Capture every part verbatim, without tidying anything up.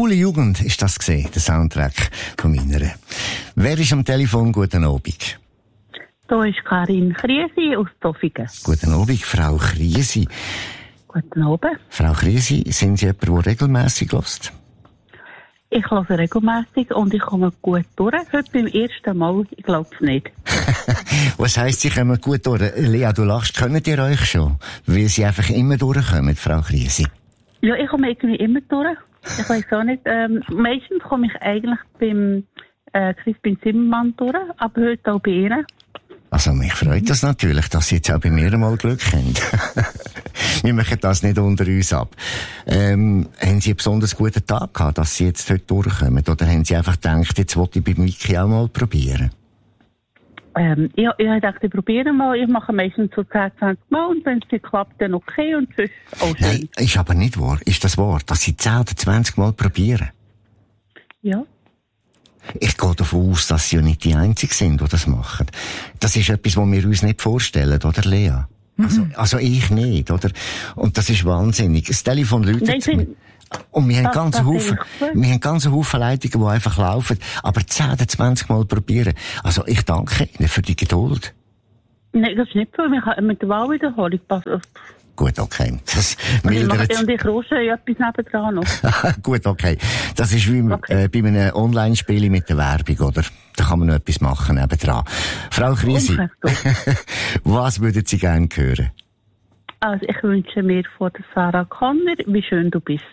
Schwule Jugend ist das gesehen, der Soundtrack von meiner. Wer ist am Telefon? Guten Abend. Da ist Karin Kriesi aus Zofingen. Guten Abend, Frau Kriesi. Guten Abend. Frau Kriesi, sind Sie jemand, der regelmässig hört? Ich höre regelmässig und ich komme gut durch. Heute beim ersten Mal, ich glaube es nicht. Was heisst, Sie kommen gut durch? Lea, du lachst, könnt ihr euch schon? Weil Sie einfach immer durchkommen, Frau Kriesi. Ja, ich komme irgendwie immer durch. Ich weiss auch nicht. Ähm, meistens komme ich eigentlich beim äh, Crispin Zimmermann durch, aber heute auch bei Ihnen. Also mich freut das natürlich, dass Sie jetzt auch bei mir mal Glück haben. Wir machen das nicht unter uns ab. Ähm, haben Sie einen besonders guten Tag gehabt, dass Sie jetzt heute durchkommen? Oder haben Sie einfach gedacht, jetzt wollte ich bei Miki auch mal probieren? Ähm, ja, ich dachte, ich probiere mal. Ich mache meistens so zehn, zwanzig Mal und wenn es nicht klappt, dann okay und sonst auch schön. Nein, ist aber nicht wahr. Ist das wahr, dass Sie zehn oder zwanzig Mal probieren? Ja. Ich gehe davon aus, dass Sie ja nicht die Einzigen sind, die das machen. Das ist etwas, was wir uns nicht vorstellen, oder Lea? Mhm. Also, also ich nicht, oder? Und das ist wahnsinnig. Das Telefon läutet zu mir. Und wir haben ganz Haufen, wir haben ganz Haufen Leitungen, die einfach laufen. Aber zehn oder zwanzig Mal probieren. Also ich danke Ihnen für die Geduld. Nein, das ist nicht so. Mit der Wahlwiederholung passt auf. Gut, okay. Das und, ich mache, und ich rusche ja etwas nebendran noch. Gut, okay. Das ist wie okay. äh, bei einem Online-Spiel mit der Werbung, oder? Da kann man noch etwas machen nebendran. Frau Kriesi, was würden Sie gerne hören? Also ich wünsche mir von der Sarah Connor, wie schön du bist.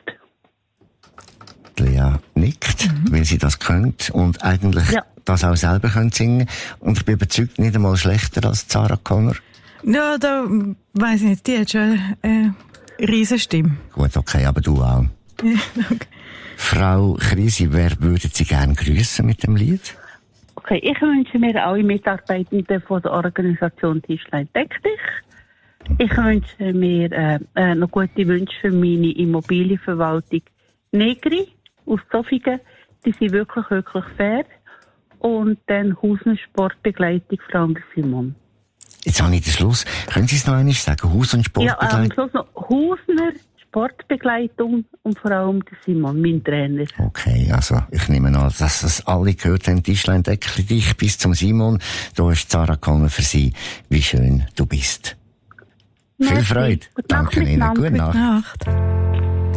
Lea nickt, mhm. weil sie das könnt und eigentlich ja. das auch selber könnt singen. Und ich bin überzeugt, nicht einmal schlechter als Sarah Connor. Ja, da weiss ich nicht, die hat schon eine riesen Stimme. Gut, okay, aber du auch. Ja, okay. Frau Kriesi, wer würden Sie gerne grüßen mit dem Lied? Okay, ich wünsche mir alle Mitarbeitenden von der Organisation Tischlein Deck dich. Ich wünsche mir äh, äh, noch gute Wünsche für meine Immobilienverwaltung Negri aus Zofingen. Die sind wirklich, wirklich fair. Und dann Hausner Sportbegleitung Frank Simon. Jetzt habe ich den Schluss. Können Sie es noch einmal sagen? Haus- und Sportbegleitung? Ja, am Schluss noch Hausner Sportbegleitung und vor allem der Simon, mein Trainer. Okay, also ich nehme an, dass das alle gehört haben. Tischlein Deckli dich bis zum Simon. Da ist Sarah Connor für Sie. Wie schön du bist. Viel Freude. Gute Danke Nacht, Ihnen. Gute Nacht. Gute Nacht.